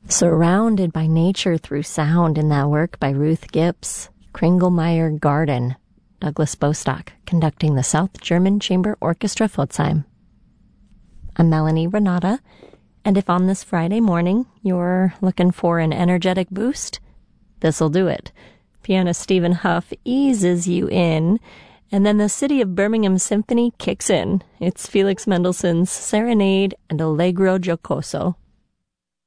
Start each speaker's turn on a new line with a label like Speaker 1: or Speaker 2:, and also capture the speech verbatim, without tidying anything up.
Speaker 1: Surrounded by nature through sound in that work by Ruth Gips, Kringelmeyer Garden, Douglas Bostock, conducting the South German Chamber Orchestra Pforzheim. I'm Melanie Renata, and if on this Friday morning you're looking for an energetic boost, this'll do it. Pianist Stephen Huff eases you in, and then the City of Birmingham Symphony kicks in. It's Felix Mendelssohn's Serenade and Allegro Giocoso.